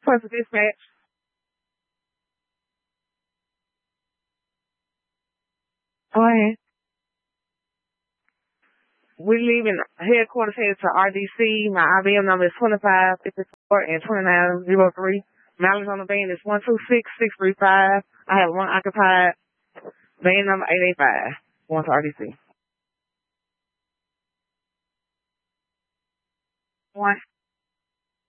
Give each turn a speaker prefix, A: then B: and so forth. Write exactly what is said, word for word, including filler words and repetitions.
A: Perfect dispatch. Go ahead. We're leaving headquarters headed to R D C. My I B M number is twenty-five fifty-four and twenty-nine oh three. Mileage on the van is one two six six three five. I have one occupied. Van number eight eight five. Going to R D C. One.